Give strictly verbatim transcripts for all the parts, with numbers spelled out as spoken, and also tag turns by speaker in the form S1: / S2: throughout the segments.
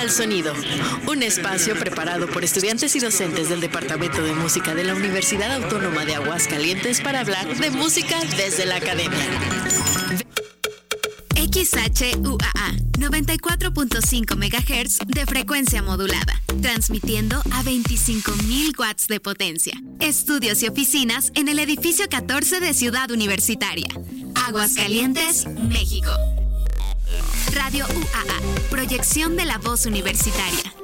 S1: al Sonido, un espacio preparado por estudiantes y docentes del Departamento de Música de la Universidad Autónoma de Aguascalientes para hablar de música desde la academia.
S2: X H U A A, noventa y cuatro punto cinco megahertz de frecuencia modulada, transmitiendo a veinticinco mil watts de potencia. Estudios y oficinas en el edificio catorce de Ciudad Universitaria. Aguascalientes, México. Radio U A A, proyección de la voz universitaria.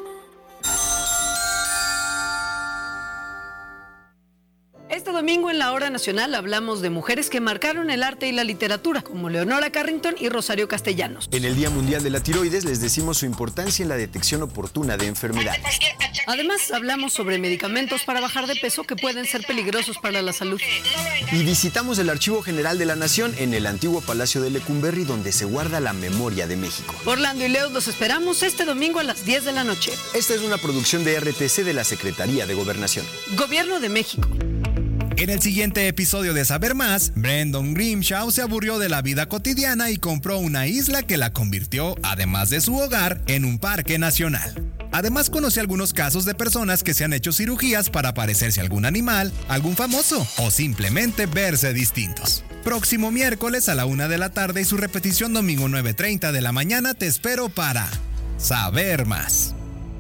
S3: Este domingo en la Hora Nacional hablamos de mujeres que marcaron el arte y la literatura, como Leonora Carrington y Rosario Castellanos.
S4: En el Día Mundial de la Tiroides les decimos su importancia en la detección oportuna de enfermedades.
S3: Además, hablamos sobre medicamentos para bajar de peso que pueden ser peligrosos para la salud.
S4: Y visitamos el Archivo General de la Nación en el antiguo Palacio de Lecumberri, donde se guarda la memoria de México.
S3: Orlando y Leo los esperamos este domingo a las diez de la noche.
S4: Esta es una producción de R T C de la Secretaría de Gobernación.
S3: Gobierno de México.
S5: En el siguiente episodio de Saber Más, Brendan Grimshaw se aburrió de la vida cotidiana y compró una isla que la convirtió, además de su hogar, en un parque nacional. Además, conoce algunos casos de personas que se han hecho cirugías para parecerse a algún animal, algún famoso o simplemente verse distintos. Próximo miércoles a la una de la tarde y su repetición domingo nueve treinta de la mañana te espero para Saber Más.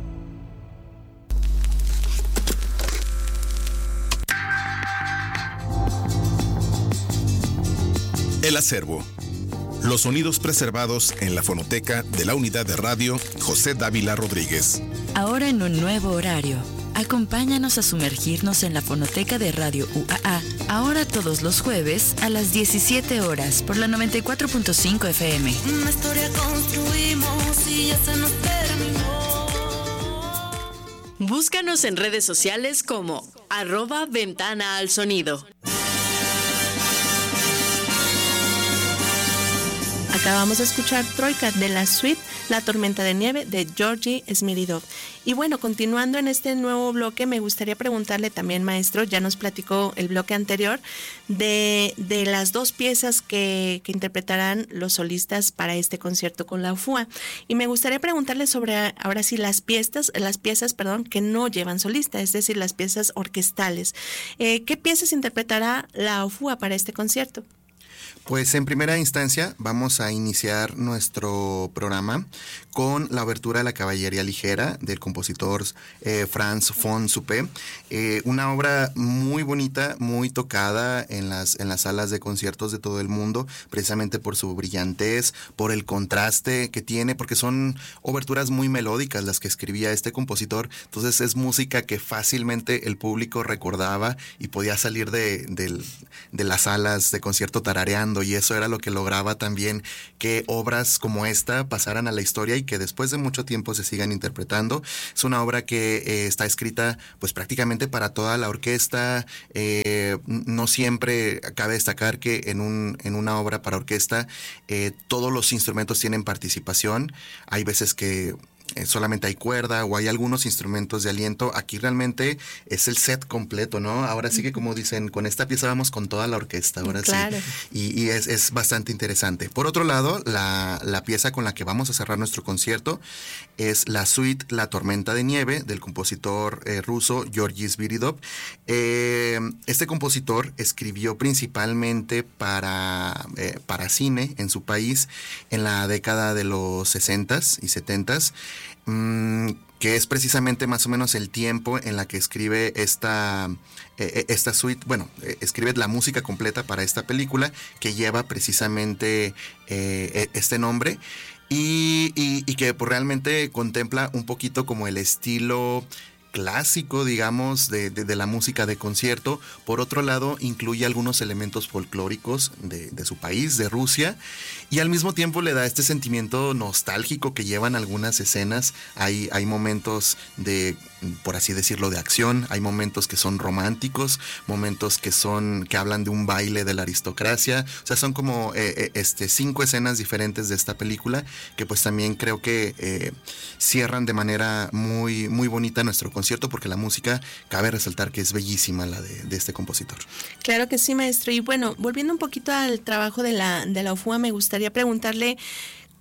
S6: El acervo. Los sonidos preservados en la fonoteca de la Unidad de Radio José Dávila Rodríguez.
S7: Ahora en un nuevo horario. Acompáñanos a sumergirnos en la fonoteca de Radio U A A. Ahora todos los jueves a las diecisiete horas por la noventa y cuatro punto cinco F M.
S8: Una historia construimos y ya se nos terminó.
S1: Búscanos en redes sociales como arroba ventana al sonido.
S9: Acabamos de escuchar Troika de la suite La Tormenta de Nieve de Georgi Smirnov. Y bueno, continuando en este nuevo bloque, me gustaría preguntarle también, maestro, ya nos platicó el bloque anterior, de, de las dos piezas que, que interpretarán los solistas para este concierto con la U F U A. Y me gustaría preguntarle sobre, ahora sí, las piezas, las piezas, perdón, que no llevan solista, es decir, las piezas orquestales. Eh, ¿Qué piezas interpretará la U F U A para este concierto?
S10: Pues en primera instancia vamos a iniciar nuestro programa con la obertura de la Caballería Ligera del compositor eh, Franz von Suppé, eh, una obra muy bonita, muy tocada en las, en las salas de conciertos de todo el mundo, precisamente por su brillantez, por el contraste que tiene, porque son oberturas muy melódicas las que escribía este compositor, entonces es música que fácilmente el público recordaba y podía salir de, de, de las salas de concierto tarareando, y eso era lo que lograba también que obras como esta pasaran a la historia y que después de mucho tiempo se sigan interpretando. Es una obra que eh, está escrita pues prácticamente para toda la orquesta. Eh, no siempre cabe destacar que en, un, en una obra para orquesta eh, todos los instrumentos tienen participación. Hay veces que Eh, solamente hay cuerda o hay algunos instrumentos de aliento. Aquí realmente es el set completo, ¿no? Ahora sí que, como dicen, con esta pieza vamos con toda la orquesta, ahora claro. sí. Y, y es, es bastante interesante. Por otro lado, la, la pieza con la que vamos a cerrar nuestro concierto es la suite La Tormenta de Nieve del compositor eh, ruso Georgi Smirnov. Eh, este compositor escribió principalmente para, eh, para cine en su país en la década de los sesentas y setentas. Que es precisamente más o menos el tiempo en la que escribe esta, eh, esta suite, bueno, eh, escribe la música completa para esta película que lleva precisamente eh, este nombre y, y, y que pues, realmente contempla un poquito como el estilo clásico, digamos, de, de, de la música de concierto. Por otro lado, incluye algunos elementos folclóricos de, de su país, de Rusia, y al mismo tiempo le da este sentimiento nostálgico que llevan algunas escenas. Hay, hay momentos de, por así decirlo, de acción, hay momentos que son románticos, momentos que son, que hablan de un baile de la aristocracia. O sea, son como eh, este, cinco escenas diferentes de esta película que pues también creo que eh, cierran de manera muy, muy bonita nuestro concierto, porque la música, cabe resaltar que es bellísima la de, de este compositor.
S9: Claro que sí, maestro. Y bueno, volviendo un poquito al trabajo de la, de la U F U A, me gustaría preguntarle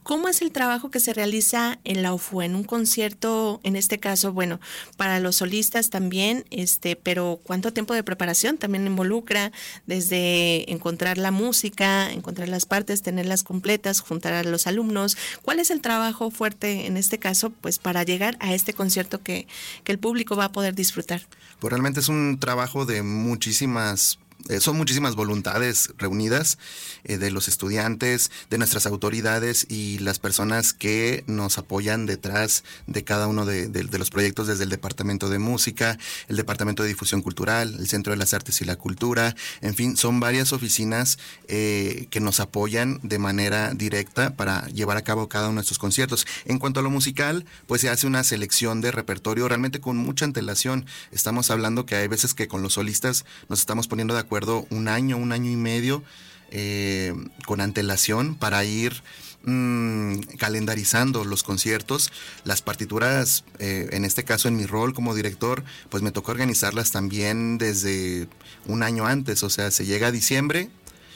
S9: ¿Cómo es el trabajo que se realiza en la U F U A, en un concierto, en este caso, bueno, para los solistas también, este, pero cuánto tiempo de preparación también involucra, desde encontrar la música, encontrar las partes, tenerlas completas, juntar a los alumnos? ¿Cuál es el trabajo fuerte en este caso, pues, para llegar a este concierto que, que el público va a poder disfrutar?
S10: Pues realmente es un trabajo de muchísimas Eh, son muchísimas voluntades reunidas eh, de los estudiantes, de nuestras autoridades y las personas que nos apoyan detrás de cada uno de, de, de los proyectos, desde el Departamento de Música, el Departamento de Difusión Cultural, el Centro de las Artes y la Cultura, en fin, son varias oficinas eh, que nos apoyan de manera directa para llevar a cabo cada uno de estos conciertos. En cuanto a lo musical, pues se hace una selección de repertorio realmente con mucha antelación. Estamos hablando que hay veces que con los solistas nos estamos poniendo de acuerdo un año, un año y medio eh, con antelación para ir mmm, calendarizando los conciertos. Las partituras, eh, en este caso en mi rol como director, pues me tocó organizarlas también desde un año antes, o sea, se llega a diciembre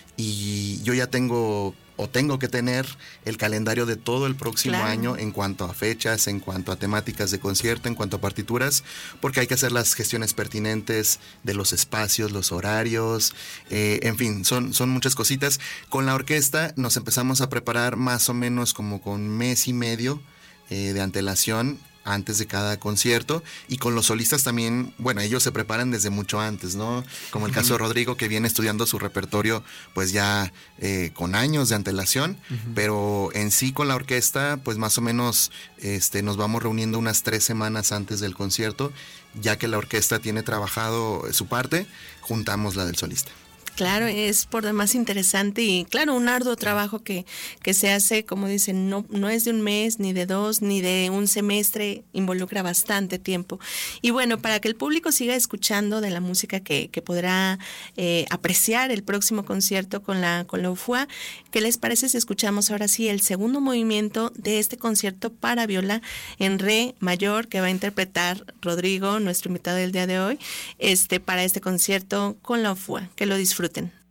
S10: y yo ya tengo o tengo que tener el calendario de todo el próximo claro. año en cuanto a fechas, en cuanto a temáticas de concierto, en cuanto a partituras, porque hay que hacer las gestiones pertinentes de los espacios, los horarios, eh, en fin, son, son muchas cositas. Con la orquesta nos empezamos a preparar más o menos como con mes y medio eh, de antelación antes de cada concierto, y con los solistas también, bueno, ellos se preparan desde mucho antes, ¿no? Como el caso de Rodrigo, que viene estudiando su repertorio pues ya eh, con años de antelación, uh-huh. pero en sí con la orquesta pues más o menos este, nos vamos reuniendo unas tres semanas antes del concierto, ya que la orquesta tiene trabajado su parte, juntamos la del solista.
S9: Claro, es por demás interesante y claro, un arduo trabajo que, que se hace, como dicen, no, no es de un mes, ni de dos, ni de un semestre, involucra bastante tiempo. Y bueno, para que el público siga escuchando de la música que, que podrá eh, apreciar el próximo concierto con la, con la U F U A, ¿qué les parece si escuchamos ahora sí el segundo movimiento de este concierto para viola en re mayor que va a interpretar Rodrigo, nuestro invitado del día de hoy, este para este concierto con la U F U A? Que lo disfruten.